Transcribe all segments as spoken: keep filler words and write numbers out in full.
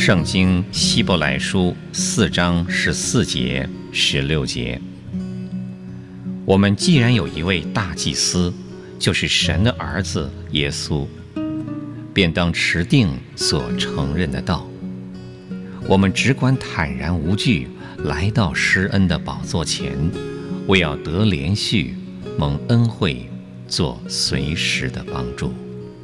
圣经希伯来书四章十四节、十六节，我们既然有一位大祭司，就是神的儿子耶稣，便当持定所承认的道。我们只管坦然无惧，来到施恩的宝座前，为要得连续蒙恩惠，做随时的帮助。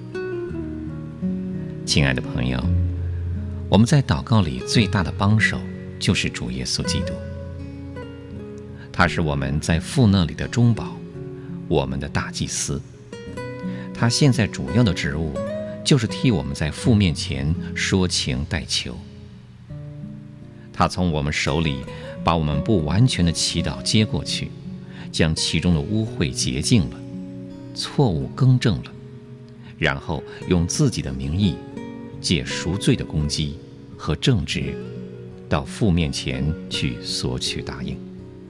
亲爱的朋友，我们在祷告里最大的帮手就是主耶稣基督，他是我们在父那里的中保，我们的大祭司。他现在主要的职务就是替我们在父面前说情代求。他从我们手里把我们不完全的祈祷接过去，将其中的污秽洁净了，错误更正了，然后用自己的名义借赎罪的攻击和正直到父面前去索取答应。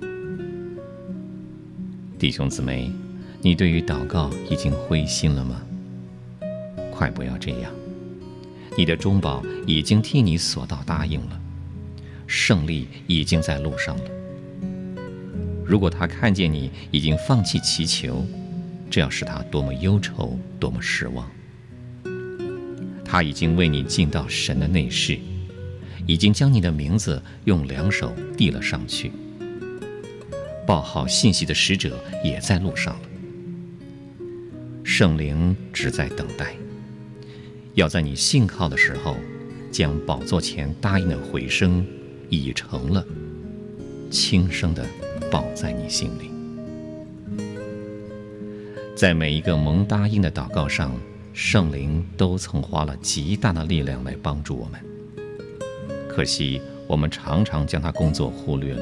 弟兄姊妹，你对于祷告已经灰心了吗？快不要这样，你的中保已经替你所到答应了，胜利已经在路上了。如果他看见你已经放弃祈求，这要使他多么忧愁，多么失望。他已经为你进到神的内室，已经将你的名字用两手递了上去。报好信息的使者也在路上了。圣灵只在等待，要在你信靠的时候，将宝座前答应的回声已成了，轻声地报在你心里。在每一个蒙答应的祷告上，圣灵都曾花了极大的力量来帮助我们，可惜我们常常将他工作忽略了。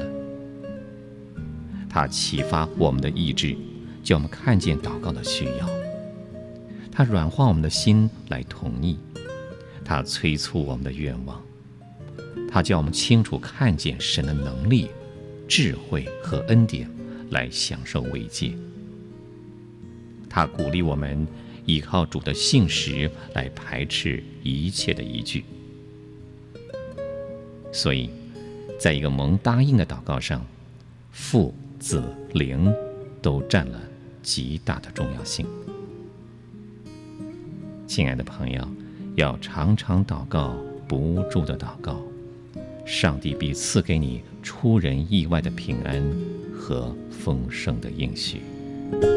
他启发我们的意志，叫我们看见祷告的需要；他软化我们的心来同意；他催促我们的愿望；他叫我们清楚看见神的能力、智慧和恩典，来享受慰藉；他鼓励我们依靠主的信实来排斥一切的疑惧。所以在一个蒙答应的祷告上，父、子、灵都占了极大的重要性。亲爱的朋友，要常常祷告，不住的祷告，上帝必赐给你出人意外的平安和丰盛的应许。